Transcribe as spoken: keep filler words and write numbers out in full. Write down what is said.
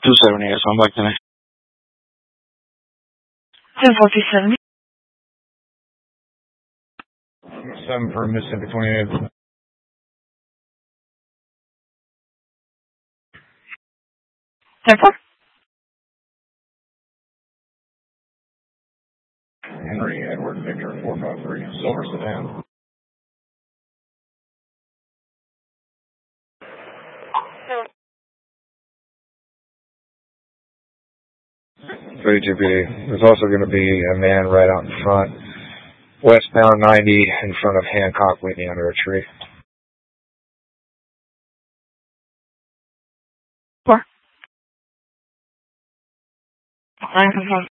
two seventy, yes, I'm back tonight. ten forty seventy. seven for Mississippi twenty-eight. ten four. Henry Edward Victor four five three, Silver Sedan. thirty-two P D. There's also going to be a man right out in front, westbound ninety, in front of Hancock, waiting under a tree. Four. nine confirmed.